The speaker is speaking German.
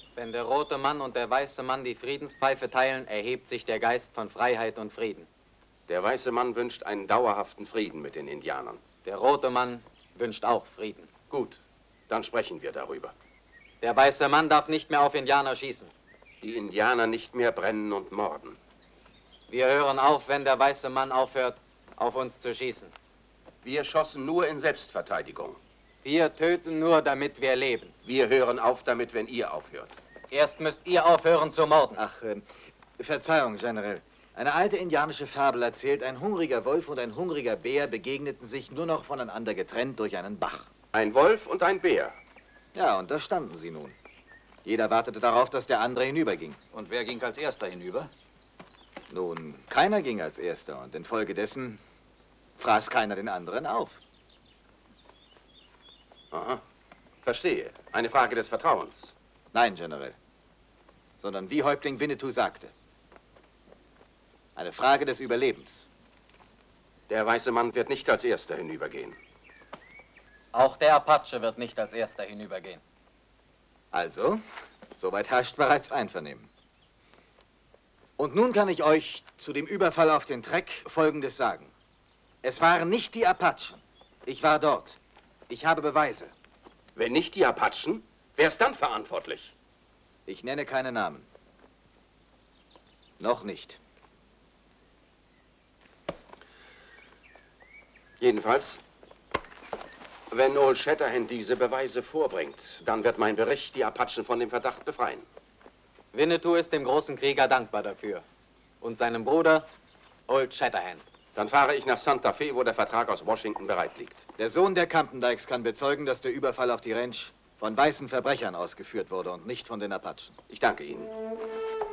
Wenn der rote Mann und der weiße Mann die Friedenspfeife teilen, erhebt sich der Geist von Freiheit und Frieden. Der weiße Mann wünscht einen dauerhaften Frieden mit den Indianern. Der rote Mann wünscht auch Frieden. Gut, dann sprechen wir darüber. Der weiße Mann darf nicht mehr auf Indianer schießen. Die Indianer nicht mehr brennen und morden. Wir hören auf, wenn der weiße Mann aufhört, auf uns zu schießen. Wir schossen nur in Selbstverteidigung. Wir töten nur, damit wir leben. Wir hören auf damit, wenn ihr aufhört. Erst müsst ihr aufhören zu morden. Ach, Verzeihung, General. Eine alte indianische Fabel erzählt, ein hungriger Wolf und ein hungriger Bär begegneten sich nur noch voneinander getrennt durch einen Bach. Ein Wolf und ein Bär. Ja, und da standen sie nun. Jeder wartete darauf, dass der andere hinüberging. Und wer ging als Erster hinüber? Nun, keiner ging als Erster und infolgedessen fraß keiner den anderen auf. Aha, verstehe. Eine Frage des Vertrauens. Nein, General. Sondern wie Häuptling Winnetou sagte. Eine Frage des Überlebens. Der weiße Mann wird nicht als Erster hinübergehen. Auch der Apache wird nicht als Erster hinübergehen. Also, soweit herrscht bereits Einvernehmen. Und nun kann ich euch zu dem Überfall auf den Treck Folgendes sagen. Es waren nicht die Apachen. Ich war dort. Ich habe Beweise. Wenn nicht die Apachen, wer ist dann verantwortlich? Ich nenne keine Namen. Noch nicht. Jedenfalls, wenn Old Shatterhand diese Beweise vorbringt, dann wird mein Bericht die Apachen von dem Verdacht befreien. Winnetou ist dem großen Krieger dankbar dafür. Und seinem Bruder Old Shatterhand. Dann fahre ich nach Santa Fe, wo der Vertrag aus Washington bereit liegt. Der Sohn der Campendykes kann bezeugen, dass der Überfall auf die Ranch von weißen Verbrechern ausgeführt wurde und nicht von den Apachen. Ich danke Ihnen.